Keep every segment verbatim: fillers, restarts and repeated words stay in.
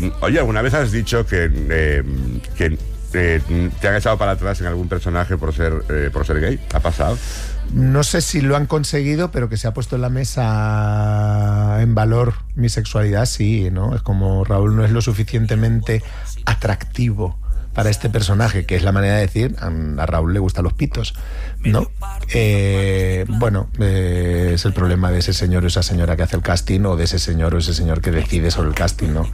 oye, ¿alguna vez has dicho que, eh, que eh, te han echado para atrás en algún personaje por ser, eh, por ser gay? ¿Ha pasado? No sé si lo han conseguido, pero que se ha puesto en la mesa en valor mi sexualidad, sí, ¿no? Es como Raúl no es lo suficientemente atractivo para este personaje, que es la manera de decir, a Raúl le gustan los pitos, ¿no? Eh, bueno, eh, es el problema de ese señor o esa señora que hace el casting, o de ese señor o ese señor que decide sobre el casting, ¿no?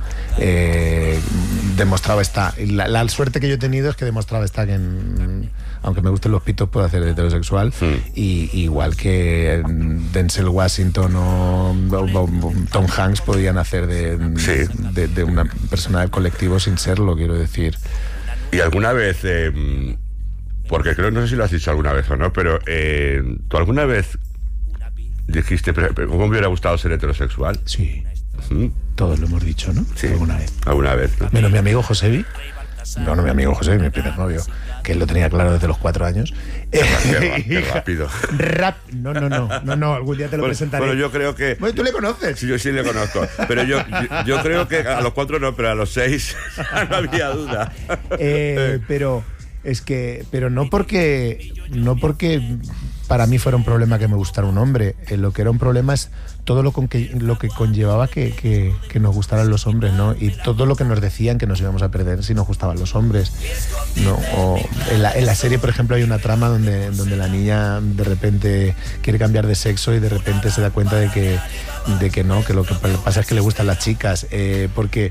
Eh, demostraba esta... La, la suerte que yo he tenido es que demostraba esta que, en, aunque me gusten los pitos, puedo hacer de heterosexual, mm. y, igual que Denzel Washington o, o, o Tom Hanks podían hacer de, sí. de, de una persona del colectivo sin serlo, quiero decir. Y alguna vez, eh, porque creo, no sé si lo has dicho alguna vez o no, pero eh, ¿tú alguna vez dijiste, ¿cómo me hubiera gustado ser heterosexual? Sí. ¿Mm? Todos lo hemos dicho, ¿no? Sí. Alguna vez. Alguna vez, ¿no? Menos mi amigo Josebi. No, no, mi amigo José, mi primer novio, que él lo tenía claro desde los cuatro años. Qué, qué, qué rápido. Rap. No, no, no, no, no, algún día te lo bueno, presentaré. Bueno, yo creo que... Bueno, ¿tú le conoces? Sí, yo sí le conozco. Pero yo, yo, yo creo que a los cuatro no, pero a los seis no había duda. Eh, pero es que... Pero no porque... No porque para mí fuera un problema que me gustara un hombre. Eh, lo que era un problema es todo lo, con que, lo que conllevaba que, que, que nos gustaran los hombres, ¿no? Y todo lo que nos decían que nos íbamos a perder si nos gustaban los hombres, ¿no? O en la, en la serie, por ejemplo, hay una trama donde, donde la niña de repente quiere cambiar de sexo y de repente se da cuenta de que, de que no, que lo que pasa es que le gustan las chicas, eh, porque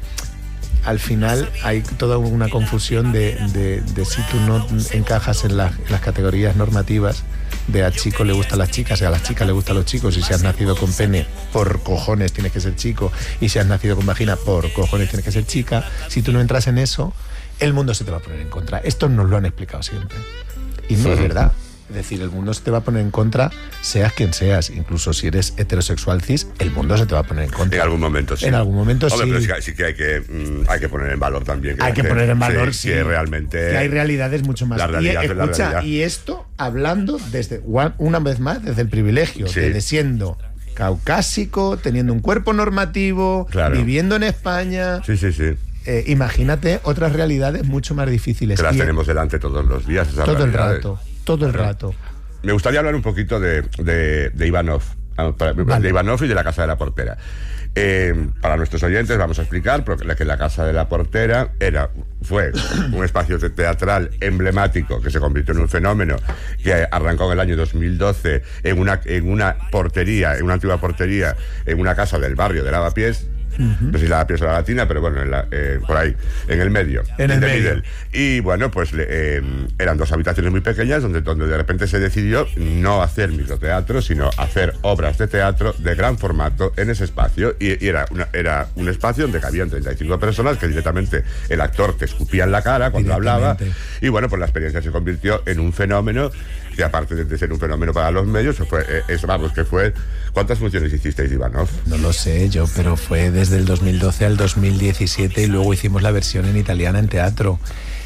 al final hay toda una confusión de, de, de si tú no encajas en, la, en las categorías normativas de a chico le gustan las chicas y a las chicas le gustan los chicos, y si has nacido con pene, por cojones tienes que ser chico, y si has nacido con vagina, por cojones tienes que ser chica. Si tú no entras en eso, el mundo se te va a poner en contra. Esto nos lo han explicado siempre y no sí. es verdad. Es decir, el mundo se te va a poner en contra, seas quien seas. Incluso si eres heterosexual cis, el mundo se te va a poner en contra. En algún momento sí. En algún momento Hombre, sí. Pero sí, que, sí que hay que mm, hay que poner en valor también. Que hay que gente, poner en valor, sí. Que realmente... Que hay realidades mucho más... La realidad y, es la escucha, realidad. Y esto hablando desde, una vez más, desde el privilegio. Sí. Desde siendo caucásico, teniendo un cuerpo normativo, claro. viviendo en España... Sí, sí, sí. Eh, imagínate otras realidades mucho más difíciles. Que las y tenemos delante todos los días. Esas todo realidades. el rato, todo el claro. rato. Me gustaría hablar un poquito de, de, de Ivanov, vale. de Ivanov y de La Casa de la Portera. Eh, para nuestros oyentes vamos a explicar que La Casa de la Portera era, fue un espacio teatral emblemático que se convirtió en un fenómeno, que arrancó en el año dos mil doce en una, en una portería, en una antigua portería, en una casa del barrio de Lavapiés. Uh-huh. No sé si Lavapiés o la Latina, pero bueno, en la, eh, por ahí, en el medio. En el medio. Y bueno, pues eh, eran dos habitaciones muy pequeñas donde, donde de repente se decidió no hacer microteatro, sino hacer obras de teatro de gran formato en ese espacio. Y, y era, una, era un espacio donde cabían treinta y cinco personas, que directamente el actor te escupía en la cara cuando hablaba. Y bueno, pues la experiencia se convirtió en un fenómeno que, aparte de ser un fenómeno para los medios, fue, eh, eso, vamos, que fue... ¿Cuántas funciones hicisteis, Ivanov? No lo sé yo, pero fue desde el dos mil doce al dos mil diecisiete y luego hicimos la versión en italiana en teatro.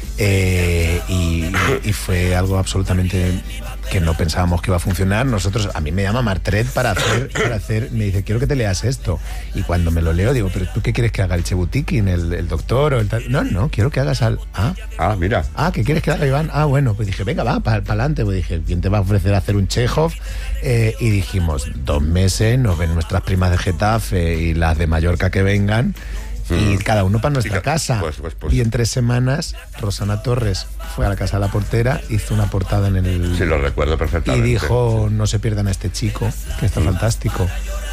Eh, y, y fue algo absolutamente que no pensábamos que iba a funcionar. Nosotros, a mí me llama Martret para hacer, para hacer, me dice, quiero que te leas esto. Y cuando me lo leo, digo, pero ¿tú qué quieres que haga? ¿El Chebutikin, el, el doctor o el tal? No, no, quiero que hagas al... Ah, ah mira. Ah, ¿qué quieres que haga, Iván? Ah, bueno, pues dije, venga, va, para pa adelante. Pues dije, ¿quién te va a ofrecer hacer un Chekhov? Eh, y dijimos, dos meses, nos ven nuestras primas de Getafe y las de Mallorca que vengan, y cada uno para nuestra casa. Pues, pues, pues. Y en tres semanas, Rosana Torres fue a La Casa de la Portera, hizo una portada en el... Sí, lo recuerdo perfectamente. Y dijo, no se pierdan a este chico, que está mm. fantástico.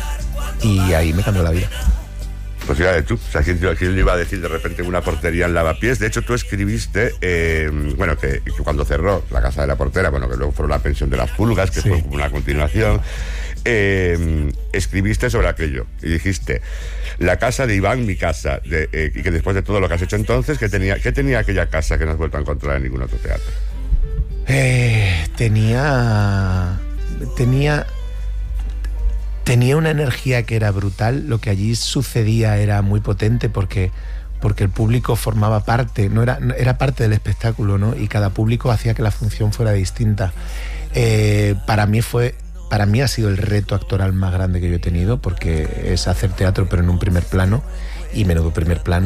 Y ahí me cambió la vida. Pues fíjate tú, o sea, ¿quién, quién le iba a decir de repente una portería en Lavapiés? De hecho, tú escribiste, eh, bueno, que, que cuando cerró La Casa de la Portera, bueno, que luego fue La Pensión de las Pulgas, que sí. fue como una continuación, eh, escribiste sobre aquello y dijiste, la casa de Iván, mi casa, de, eh, y que después de todo lo que has hecho entonces, ¿qué tenía, qué tenía aquella casa que no has vuelto a encontrar en ningún otro teatro? Eh, tenía... tenía... Tenía una energía que era brutal. Lo que allí sucedía era muy potente porque, porque el público formaba parte, no era, era parte del espectáculo, ¿no? Y cada público hacía que la función fuera distinta. Eh, para mí fue, para mí ha sido el reto actoral más grande que yo he tenido, porque es hacer teatro pero en un primer plano, y menudo primer plano.